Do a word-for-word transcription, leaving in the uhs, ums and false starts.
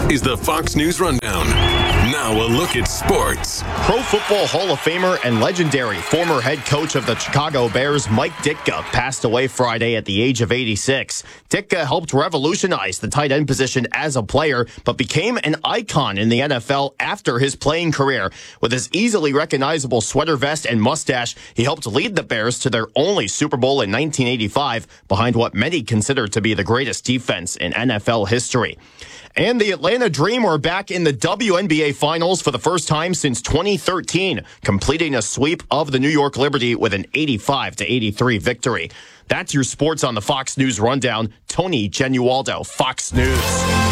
is the Fox News Rundown. Now a look at sports. Pro Football Hall of Famer and legendary former head coach of the Chicago Bears, Mike Ditka, passed away Friday at the age of eighty-six. Ditka helped revolutionize the tight end position as a player, but became an icon in the N F L after his playing career. With his easily recognizable sweater vest and mustache, he helped lead the Bears to their only Super Bowl in nineteen eighty-five, behind what many consider to be the greatest defense in N F L history. And the Atlanta Dream were back in the W N B A Finals for the first time since twenty thirteen, completing a sweep of the New York Liberty with an eighty-five to eighty-three victory. That's your sports on the Fox News Rundown. Tony Genualdo, Fox News.